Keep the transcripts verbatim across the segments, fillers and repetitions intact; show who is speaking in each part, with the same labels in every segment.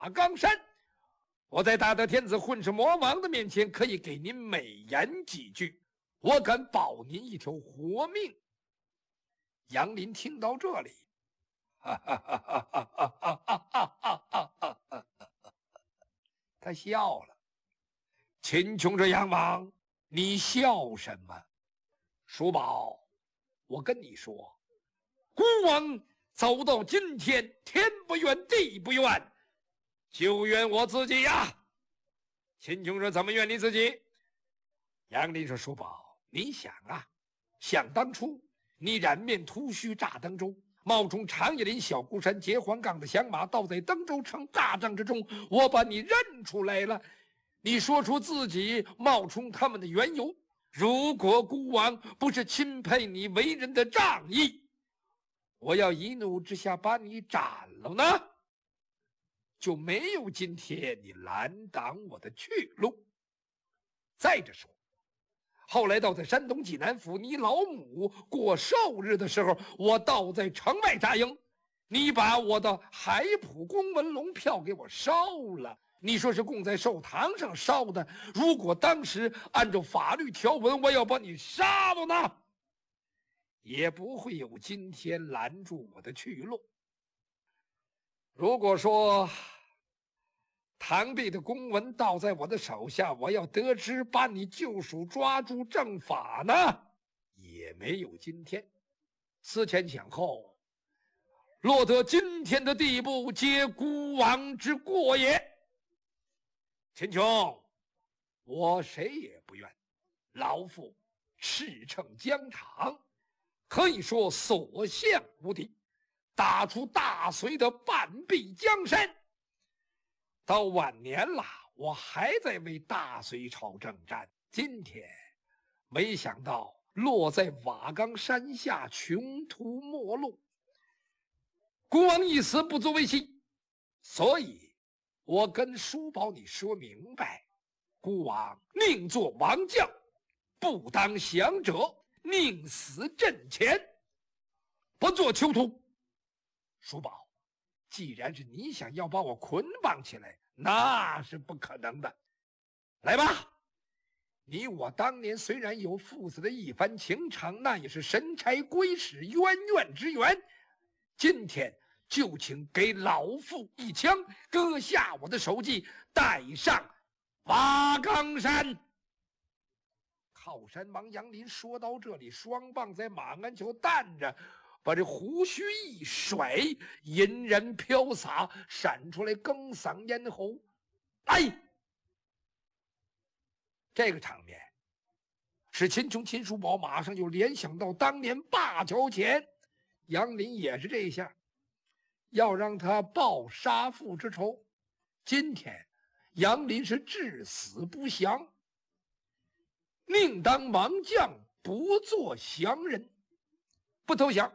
Speaker 1: 岗山，我在大德天子混世魔王的面前可以给您美言几句，我敢保您一条活命。杨林听到这里，哈哈哈哈哈哈哈哈哈哈，他笑了。秦琼说：“杨王，你笑什么？叔宝，我跟你说，孤王走到今天，天不怨地不怨，就怨我自己呀。”秦琼说：“怎么怨你自己？”杨林说：“叔宝，你想啊，想当初你染面秃须炸登州，冒充长叶林小孤山结黄杠的响马，倒在登州城大帐之中，我把你认出来了。你说出自己冒充他们的缘由。如果孤王不是钦佩你为人的仗义，我要一怒之下把你斩了呢，就没有今天你拦挡我的去路。再者说，后来到在山东济南府你老母过寿日的时候，我倒在城外扎营，你把我的海浦公文龙票给我烧了。你说是供在寿堂上烧的，如果当时按照法律条文我要把你杀了呢，也不会有今天拦住我的去路。如果说唐弼的公文倒在我的手下，我要得知把你救赎抓住正法呢，也没有今天。思前想后，落得今天的地步，皆孤王之过也。秦琼，我谁也不怨，老夫驰骋疆场，可以说所向无敌，打出大隋的半壁江山。到晚年了，我还在为大隋朝征战。今天没想到落在瓦岗山下，穷途末路。孤王一死不足为奇，所以我跟叔宝你说明白，孤王宁做王将，不当降者，宁死阵前，不做囚徒。叔宝，既然是你想要把我捆绑起来，那是不可能的。来吧，你我当年虽然有父子的一番情长，那也是神差归使，渊源之源。今天就请给老夫一枪，割下我的首级，带上瓦岗山。靠山王杨林说到这里，双棒在马鞍球弹着，把这胡须一甩，银然飘洒，闪出来更嗓咽喉。哎，这个场面使秦琼、秦叔宝马上就联想到当年灞桥前，杨林也是这一下，要让他报杀父之仇。今天杨林是至死不降，宁当王将，不做降人，不投降。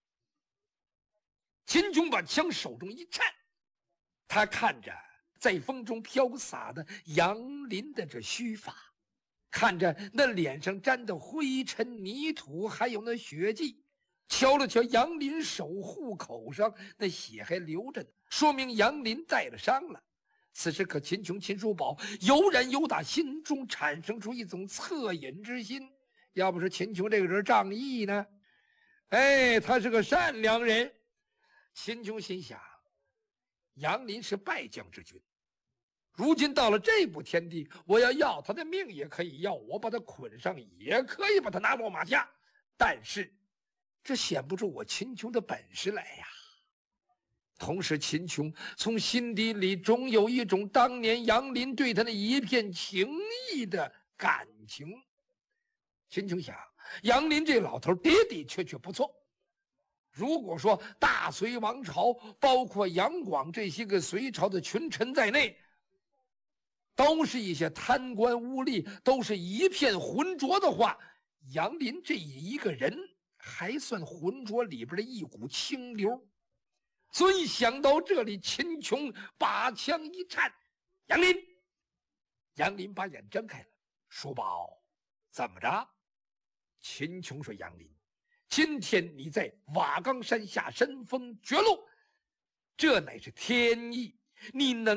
Speaker 1: 秦琼把枪手中一颤，他看着在风中飘洒的杨林的这须发，看着那脸上沾的灰尘泥土，还有那血迹，瞧了瞧杨林手户口上那血还流着呢，说明杨林带了伤了。此时可秦琼、秦叔宝油然由打心中产生出一种恻隐之心。要不是秦琼这个人仗义呢，哎，他是个善良人。秦琼心想，杨林是败将之君，如今到了这步天地，我要要他的命也可以要，我把他捆上也可以把他拿落马下，但是这显不出我秦琼的本事来呀。同时秦琼从心底里总有一种当年杨林对他那一片情谊的感情。秦琼想，杨林这老头的的确确不错，如果说大隋王朝包括杨广这些个隋朝的群臣在内，都是一些贪官污吏，都是一片浑浊的话，杨林这一个人还算浑浊里边的一股清流。所以想到这里，秦琼把枪一颤，杨林。杨林把眼睁开了，叔宝，怎么着？秦琼说，杨林，今天你在瓦岗山下身风绝路，这乃是天意， 你能